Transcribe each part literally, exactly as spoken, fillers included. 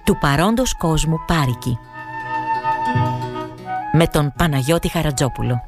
του παρόντος κόσμου πάρικη, με τον Παναγιώτη Χαρατζόπουλο.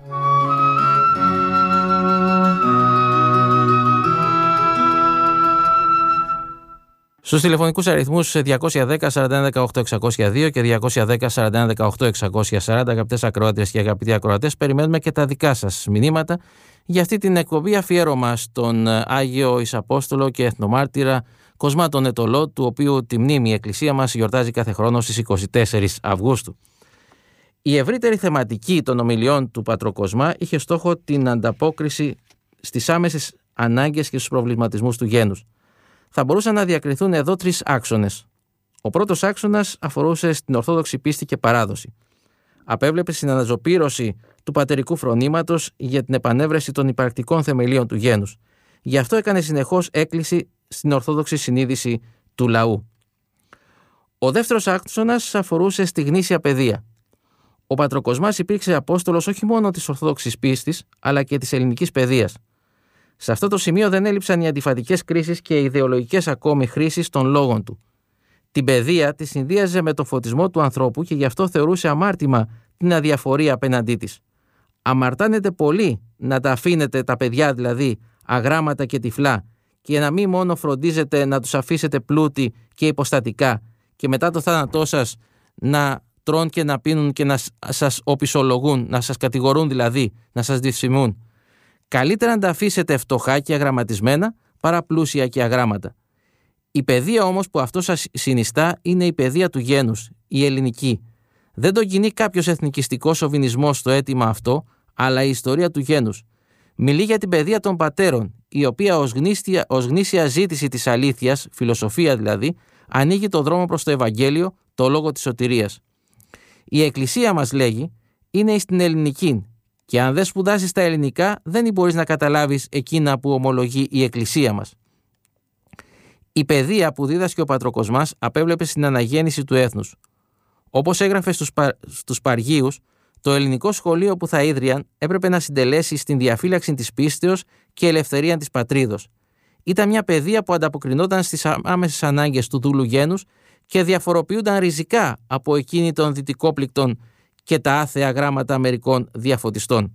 Στους τηλεφωνικούς αριθμούς διακόσια δέκα σαράντα ένα δεκαοκτώ εξακόσια δύο και διακόσια δέκα σαράντα ένα δεκαοκτώ εξακόσια σαράντα, αγαπητές ακροάτριες και αγαπητοί ακροατές, περιμένουμε και τα δικά σας μηνύματα για αυτή την εκπομπή αφιέρωμα στον Άγιο Ισαπόστολο και Εθνομάρτυρα Κοσμά τον Αιτωλό, του οποίου τη μνήμη η Εκκλησία μας γιορτάζει κάθε χρόνο στις εικοστή τέταρτη Αυγούστου. Η ευρύτερη θεματική των ομιλιών του Πατρό Κοσμά είχε στόχο την ανταπόκριση στις άμεσες ανάγκες και στους προβληματισμούς του γένους. Θα μπορούσαν να διακριθούν εδώ τρεις άξονες. Ο πρώτος άξονας αφορούσε στην ορθόδοξη πίστη και παράδοση. Απέβλεπε στην αναζωπήρωση του πατερικού φρονήματος για την επανέβρεση των υπαρκτικών θεμελίων του γένους. Γι' αυτό έκανε συνεχώς έκκληση στην ορθόδοξη συνείδηση του λαού. Ο δεύτερος άξονας αφορούσε στη γνήσια παιδεία. Ο Πατροκοσμάς υπήρξε απόστολος όχι μόνο της ορθόδοξης πίστης, αλλά και της ελληνικής παιδείας. Σε αυτό το σημείο δεν έλειψαν οι αντιφατικές κρίσεις και οι ιδεολογικές ακόμη χρήσεις των λόγων του. Την παιδεία τη συνδύαζε με τον φωτισμό του ανθρώπου και γι' αυτό θεωρούσε αμάρτημα την αδιαφορία απέναντί της. Αμαρτάνετε πολύ να τα αφήνετε τα παιδιά δηλαδή αγράμματα και τυφλά και να μην μόνο φροντίζετε να τους αφήσετε πλούτη και υποστατικά και μετά το θάνατό σας να τρών και να πίνουν και να σας οπισθολογούν, να σας κατηγορούν δηλαδή, να σας δυσφημούν. Καλύτερα να τα αφήσετε φτωχά και αγραμματισμένα παρά πλούσια και αγράμματα. Η παιδεία όμως που αυτό σας συνιστά είναι η παιδεία του γένους, η ελληνική. Δεν τον κινεί κάποιος εθνικιστικός σοβινισμός στο αίτημα αυτό, αλλά η ιστορία του γένους. Μιλεί για την παιδεία των πατέρων, η οποία ως γνήσια, ως γνήσια ζήτηση της αλήθειας, φιλοσοφία δηλαδή, ανοίγει το δρόμο προς το Ευαγγέλιο, το λόγο της σωτηρίας. Η Εκκλησία μας λέγει, είναι στην ελληνική. Και αν δεν σπουδάσεις τα ελληνικά, δεν μπορείς να καταλάβεις εκείνα που ομολογεί η Εκκλησία μας. Η παιδεία που δίδασκε ο Πατροκοσμάς απέβλεπε στην αναγέννηση του έθνους. Όπως έγραφε στους, πα... στους Παργίους, το ελληνικό σχολείο που θα ίδρυαν έπρεπε να συντελέσει στην διαφύλαξη της πίστεως και ελευθερία της πατρίδος. Ήταν μια παιδεία που ανταποκρινόταν στις άμεσες ανάγκες του δούλου γένους και διαφοροποιούνταν ριζικά από εκείνη των δυτικόπληκτων και τα άθεα γράμματα μερικών διαφωτιστών.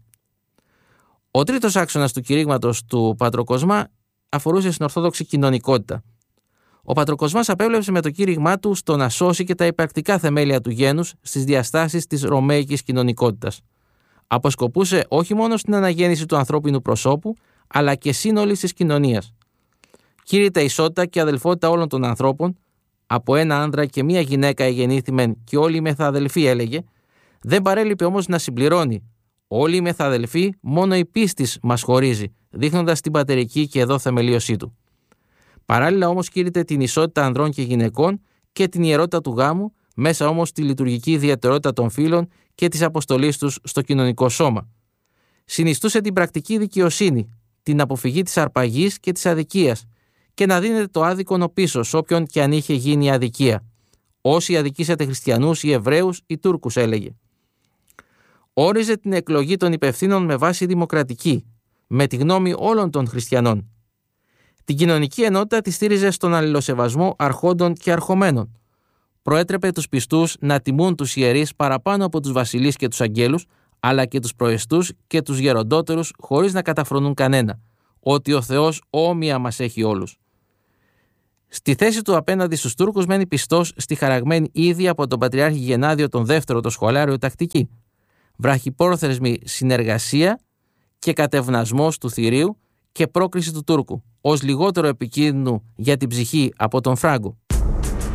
Ο τρίτος άξονας του κηρύγματος του Πατροκοσμά αφορούσε στην ορθόδοξη κοινωνικότητα. Ο Πατροκοσμάς απέβλεψε με το κήρυγμά του στο να σώσει και τα υπαρκτικά θεμέλια του γένους στις διαστάσεις της ρωμαϊκής κοινωνικότητας. Αποσκοπούσε όχι μόνο στην αναγέννηση του ανθρώπινου προσώπου, αλλά και σύνολης της κοινωνίας. Κήρυτε ισότητα και αδελφότητα όλων των ανθρώπων, από ένα άνδρα και μία γυναίκα εγεννήθημεν και όλοι οι μεθαδελφοί, έλεγε. Δεν παρέλειπε όμως να συμπληρώνει. Όλοι οι μεθαδελφοί, μόνο η πίστης μας χωρίζει, δείχνοντας την πατερική και εδώ θεμελίωσή του. Παράλληλα όμως κήρυτε την ισότητα ανδρών και γυναικών και την ιερότητα του γάμου, μέσα όμως τη λειτουργική ιδιαιτερότητα των φύλων και της αποστολής τους στο κοινωνικό σώμα. Συνιστούσε την πρακτική δικαιοσύνη, την αποφυγή της αρπαγής και της αδικίας και να δίνετε το άδικον πίσω σ' όποιον και αν είχε γίνει αδικία. Όσοι αδικήσατε χριστιανούς ή Εβραίους ή Τούρκους, έλεγε. Όριζε την εκλογή των υπευθύνων με βάση δημοκρατική, με τη γνώμη όλων των χριστιανών. Την κοινωνική ενότητα τη στήριζε στον αλληλοσεβασμό αρχόντων και αρχομένων. Προέτρεπε τους πιστούς να τιμούν τους ιερείς παραπάνω από τους βασιλείς και τους αγγέλους, αλλά και τους προεστούς και τους γεροντότερους χωρίς να καταφρονούν κανένα, ότι ο Θεός όμοια μας έχει όλους. Στη θέση του απέναντι στους Τούρκους μένει πιστός στη χαραγμένη ήδη από τον Πατριάρχη Γενάδιο τον Δεύτερο το σχολάριο τακτική. Βραχυπρόθεσμη συνεργασία και κατευνασμός του θηρίου και πρόκριση του Τούρκου, ως λιγότερο επικίνδυνου για την ψυχή από τον Φράγκο.